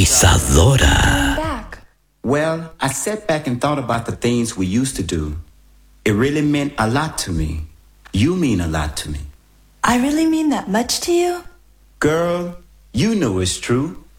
Isadora. Back. Well, I sat back and thought about the things we used to do. It really meant a lot to me. You mean a lot to me. I really mean that much to you? Girl, you know it's true.